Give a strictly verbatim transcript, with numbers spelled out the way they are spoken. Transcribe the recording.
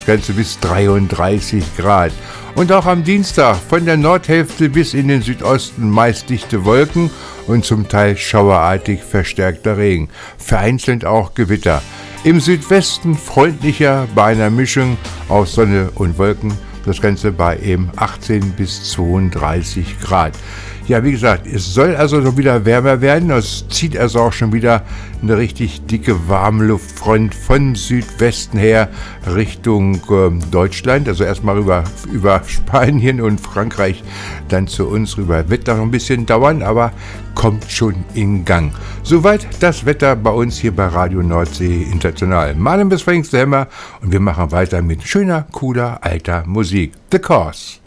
Grenze bis dreiunddreißig Grad. Und auch am Dienstag von der Nordhälfte bis in den Südosten meist dichte Wolken und zum Teil schauerartig verstärkter Regen. Vereinzelt auch Gewitter. Im Südwesten freundlicher bei einer Mischung aus Sonne und Wolken. Das Ganze bei eben achtzehn bis zweiunddreißig Grad. Ja, wie gesagt, es soll also schon wieder wärmer werden. Es zieht also auch schon wieder eine richtig dicke Warmluftfront von Südwesten her Richtung äh, Deutschland. Also erstmal rüber über Spanien und Frankreich, dann zu uns rüber. Wird noch ein bisschen dauern, aber kommt schon in Gang. Soweit das Wetter bei uns hier bei Radio Nordsee International. Mein Name ist Frank Stemmer und wir machen weiter mit schöner, cooler, alter Musik. The Cause.